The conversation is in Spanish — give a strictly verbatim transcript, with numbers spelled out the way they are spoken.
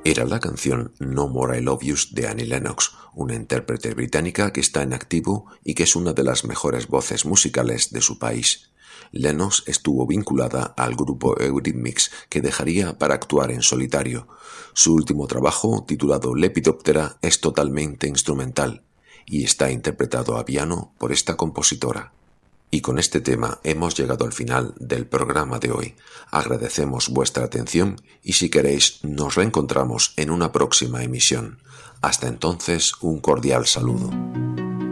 Era la canción No More I Love Yous de Annie Lennox, una intérprete británica que está en activo y que es una de las mejores voces musicales de su país. Lennox estuvo vinculada al grupo Eurythmics, que dejaría para actuar en solitario. Su último trabajo, titulado Lepidoptera, es totalmente instrumental y está interpretado a piano por esta compositora. Y con este tema hemos llegado al final del programa de hoy. Agradecemos vuestra atención y si queréis nos reencontramos en una próxima emisión. Hasta entonces, un cordial saludo.